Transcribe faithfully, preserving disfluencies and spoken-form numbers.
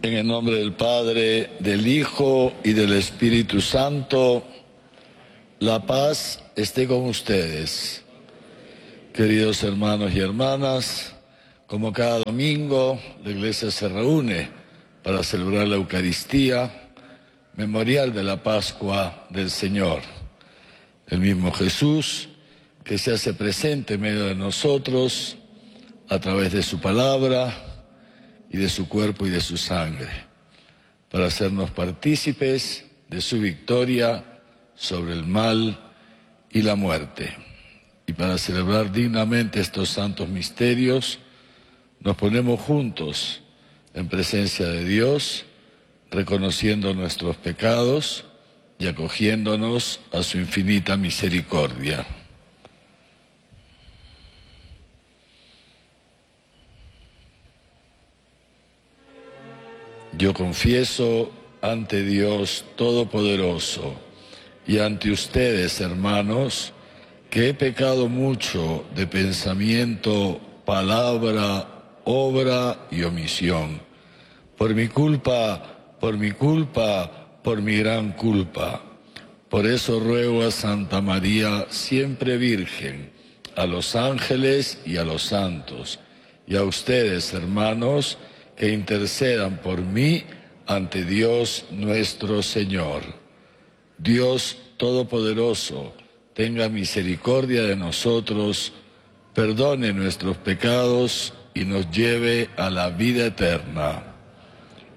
En el nombre del Padre, del Hijo y del Espíritu Santo, la paz esté con ustedes. Queridos hermanos y hermanas, como cada domingo, la Iglesia se reúne para celebrar la Eucaristía, memorial de la Pascua del Señor. El mismo Jesús, que se hace presente en medio de nosotros a través de su palabra y de su cuerpo y de su sangre, para hacernos partícipes de su victoria sobre el mal y la muerte. Y para celebrar dignamente estos santos misterios, nos ponemos juntos en presencia de Dios, reconociendo nuestros pecados y acogiéndonos a su infinita misericordia. Yo confieso ante Dios Todopoderoso y ante ustedes, hermanos, que he pecado mucho de pensamiento, palabra, obra y omisión. Por mi culpa, por mi culpa, por mi gran culpa. Por eso ruego a Santa María, siempre Virgen, a los ángeles y a los santos, y a ustedes, hermanos, que intercedan por mí ante Dios nuestro Señor. Dios Todopoderoso, tenga misericordia de nosotros, perdone nuestros pecados y nos lleve a la vida eterna.